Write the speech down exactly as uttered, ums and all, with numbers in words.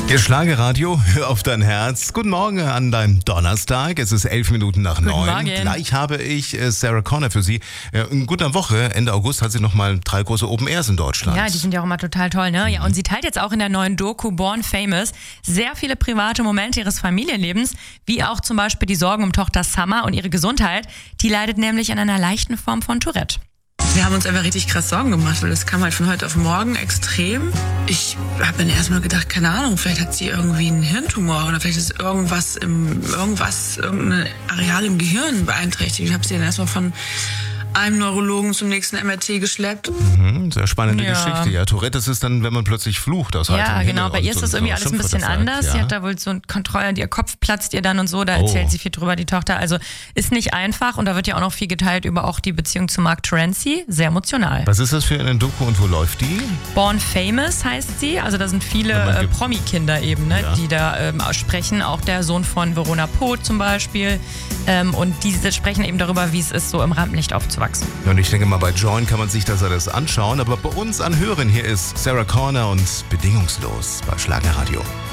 Ihr Schlagerradio, hör auf dein Herz. Guten Morgen an deinem Donnerstag. Es ist elf Minuten nach neun. Morgen. Gleich habe ich äh, Sarah Connor für Sie. Äh, in guter Woche, Ende August, hat sie nochmal drei große Open Airs in Deutschland. Ja, die sind ja auch immer total toll, ne? Ja, und sie teilt jetzt auch in der neuen Doku Born Famous sehr viele private Momente ihres Familienlebens, wie auch zum Beispiel die Sorgen um Tochter Summer und ihre Gesundheit. Die leidet nämlich an einer leichten Form von Tourette. Wir haben uns einfach richtig krass Sorgen gemacht, weil das kam halt von heute auf morgen extrem. Ich habe dann erstmal gedacht, keine Ahnung, vielleicht hat sie irgendwie einen Hirntumor oder vielleicht ist irgendwas im irgendwas irgendein Areal im Gehirn beeinträchtigt. Ich habe sie dann erstmal von einem Neurologen zum nächsten M R T geschleppt. Mhm, sehr spannende Ja. Geschichte. Ja, Tourette, das ist dann, wenn man plötzlich flucht aus heiterem Ja, Himmel genau. Bei und ihr ist so- das so irgendwie alles ein Schimpfwörter bisschen sagt, anders. ja. Sie hat da wohl so eine Kontrolle, ihr Kopf platzt ihr dann und so. Da Oh. erzählt sie viel drüber, die Tochter. Also ist nicht einfach. Und da wird ja auch noch viel geteilt über auch die Beziehung zu Mark Terenzi. Sehr emotional. Was ist das für eine Doku und wo läuft die? Born Famous heißt sie. Also da sind viele Ja, man äh, gibt- Promi-Kinder eben, ne, Ja. die da ähm, sprechen. Auch der Sohn von Verona Poth zum Beispiel. Ähm, und diese sprechen eben darüber, wie es ist, so im Rampenlicht aufzuwachsen. Und ich denke mal, bei Join kann man sich das alles anschauen. Aber bei uns anhören, hier ist Sarah Connor und Bedingungslos bei Schlagerradio.